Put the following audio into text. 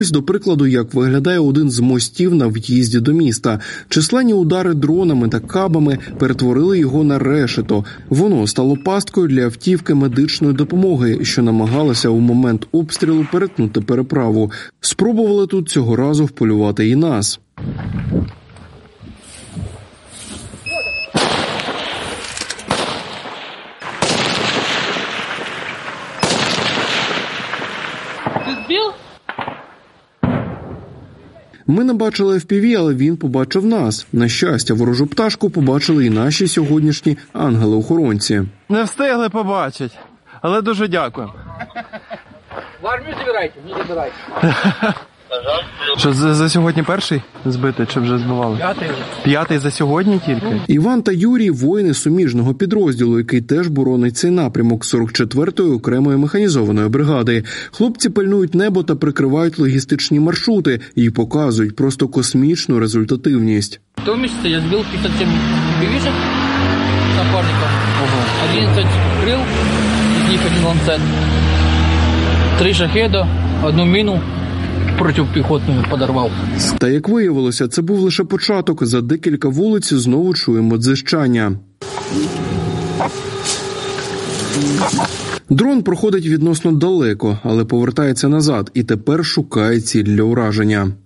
До прикладу, як виглядає один з мостів на в'їзді до міста. Численні удари дронами та кабами перетворили його на решето. Воно стало пасткою для автівки медичної допомоги, що намагалася у момент обстрілу перетнути переправу. Спробували тут цього разу вполювати і нас. Ми не бачили FPV, але він побачив нас. На щастя, ворожу пташку побачили і наші сьогоднішні ангели-охоронці. Не встигли побачити, але дуже дякуємо. В армію забирайте, не забирайте. Що, за сьогодні перший збитий, чи вже збивали? П'ятий за сьогодні тільки? Іван та Юрій – воїни суміжного підрозділу, який теж боронить цей напрямок 44-ї окремої механізованої бригади. Хлопці пильнують небо та прикривають логістичні маршрути і показують просто космічну результативність. В тому місяці я збив 57 бівішек напарника, 11 крил, з них один ланцет, 3 шахеда, 1 міну протипіхотну подорвав. Та як виявилося, це був лише початок. За декілька вулиць знову чуємо дзижчання. Дрон проходить відносно далеко, але повертається назад і тепер шукає ціль для ураження.